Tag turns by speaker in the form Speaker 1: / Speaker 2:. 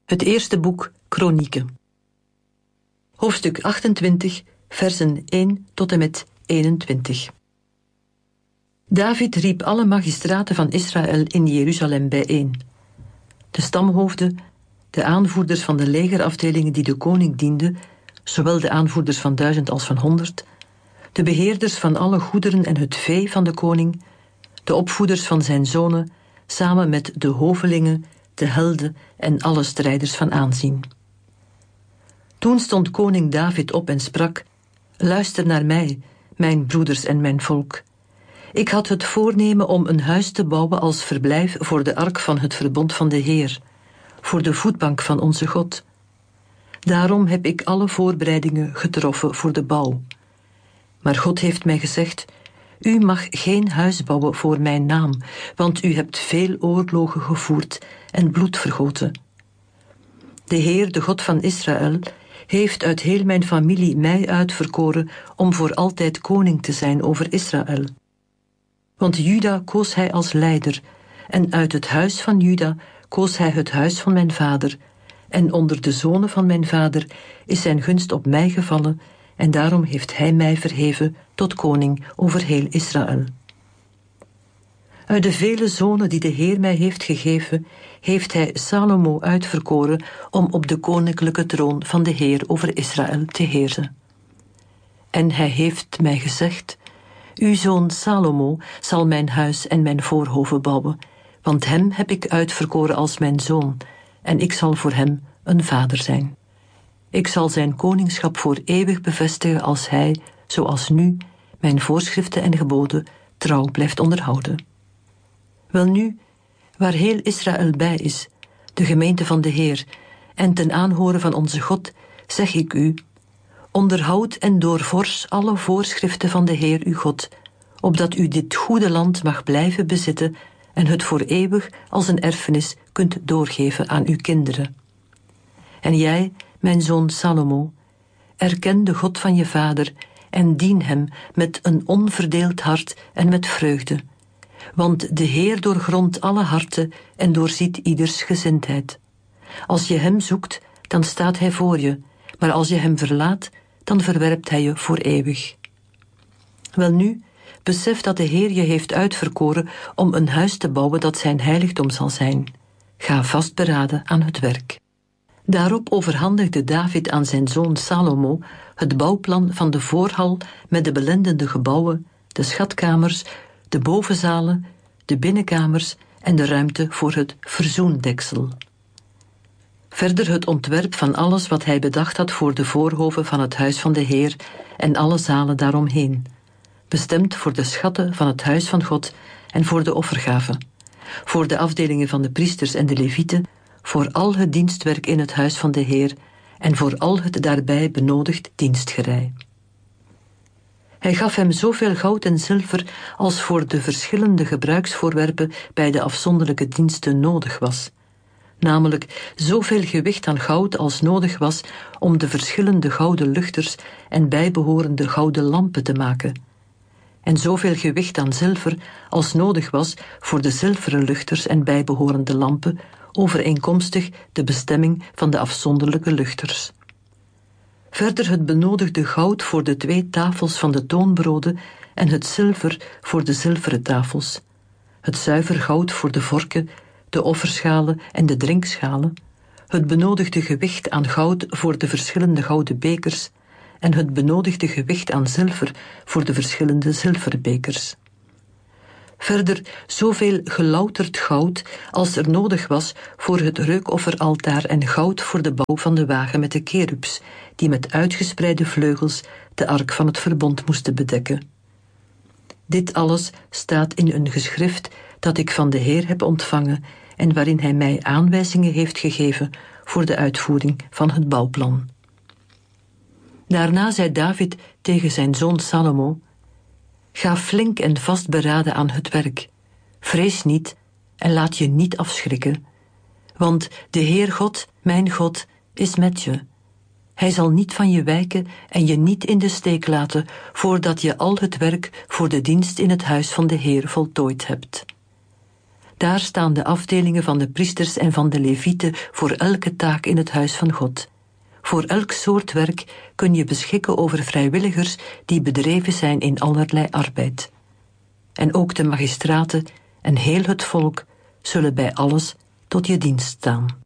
Speaker 1: Het eerste boek Kronieken. Hoofdstuk 28, versen 1 tot en met 21. David riep alle magistraten van Israël in Jeruzalem bijeen. De stamhoofden, de aanvoerders van de legerafdelingen die de koning dienden, zowel de aanvoerders van 1000 als van 100, de beheerders van alle goederen en het vee van de koning, de opvoeders van zijn zonen, samen met de hovelingen, de helden en alle strijders van aanzien. Toen stond koning David op en sprak: Luister naar mij, mijn broeders en mijn volk. Ik had het voornemen om een huis te bouwen als verblijf voor de ark van het verbond van de Heer, voor de voetbank van onze God. Daarom heb ik alle voorbereidingen getroffen voor de bouw. Maar God heeft mij gezegd: U mag geen huis bouwen voor mijn naam, want u hebt veel oorlogen gevoerd en bloed vergoten. De Heer, de God van Israël, heeft uit heel mijn familie mij uitverkoren om voor altijd koning te zijn over Israël. Want Juda koos hij als leider, en uit het huis van Juda koos hij het huis van mijn vader, en onder de zonen van mijn vader is zijn gunst op mij gevallen, en daarom heeft hij mij verheven tot koning over heel Israël. Uit de vele zonen die de Heer mij heeft gegeven, heeft hij Salomo uitverkoren om op de koninklijke troon van de Heer over Israël te heersen. En hij heeft mij gezegd: Uw zoon Salomo zal mijn huis en mijn voorhoven bouwen, want hem heb ik uitverkoren als mijn zoon, en ik zal voor hem een vader zijn. Ik zal zijn koningschap voor eeuwig bevestigen als hij, zoals nu, mijn voorschriften en geboden trouw blijft onderhouden. Welnu, waar heel Israël bij is, de gemeente van de Heer, en ten aanhoren van onze God, zeg ik u: onderhoud en doorvors alle voorschriften van de Heer uw God, opdat u dit goede land mag blijven bezitten en het voor eeuwig als een erfenis kunt doorgeven aan uw kinderen. En jij, mijn zoon Salomo, erken de God van je vader en dien hem met een onverdeeld hart en met vreugde. Want de Heer doorgrondt alle harten en doorziet ieders gezindheid. Als je hem zoekt, dan staat hij voor je, maar als je hem verlaat, dan verwerpt hij je voor eeuwig. Welnu, besef dat de Heer je heeft uitverkoren om een huis te bouwen dat zijn heiligdom zal zijn. Ga vastberaden aan het werk. Daarop overhandigde David aan zijn zoon Salomo het bouwplan van de voorhal met de belendende gebouwen, de schatkamers, de bovenzalen, de binnenkamers en de ruimte voor het verzoendeksel. Verder het ontwerp van alles wat hij bedacht had voor de voorhoven van het huis van de Heer en alle zalen daaromheen, bestemd voor de schatten van het huis van God en voor de offergaven, voor de afdelingen van de priesters en de levieten, voor al het dienstwerk in het huis van de Heer en voor al het daarbij benodigd dienstgerei. Hij gaf hem zoveel goud en zilver als voor de verschillende gebruiksvoorwerpen bij de afzonderlijke diensten nodig was, namelijk zoveel gewicht aan goud als nodig was om de verschillende gouden luchters en bijbehorende gouden lampen te maken, en zoveel gewicht aan zilver als nodig was voor de zilveren luchters en bijbehorende lampen, overeenkomstig de bestemming van de afzonderlijke luchters. Verder het benodigde goud voor de 2 tafels van de toonbroden en het zilver voor de zilveren tafels, het zuiver goud voor de vorken, de offerschalen en de drinkschalen, het benodigde gewicht aan goud voor de verschillende gouden bekers en het benodigde gewicht aan zilver voor de verschillende zilveren bekers. Verder zoveel gelouterd goud als er nodig was voor het reukofferaltaar en goud voor de bouw van de wagen met de kerubs, die met uitgespreide vleugels de ark van het verbond moesten bedekken. Dit alles staat in een geschrift dat ik van de Heer heb ontvangen en waarin hij mij aanwijzingen heeft gegeven voor de uitvoering van het bouwplan. Daarna zei David tegen zijn zoon Salomo: Ga flink en vastberaden aan het werk. Vrees niet en laat je niet afschrikken. Want de Heer God, mijn God, is met je. Hij zal niet van je wijken en je niet in de steek laten, voordat je al het werk voor de dienst in het huis van de Heer voltooid hebt. Daar staan de afdelingen van de priesters en van de levieten voor elke taak in het huis van God. Voor elk soort werk kun je beschikken over vrijwilligers die bedreven zijn in allerlei arbeid. En ook de magistraten en heel het volk zullen bij alles tot je dienst staan.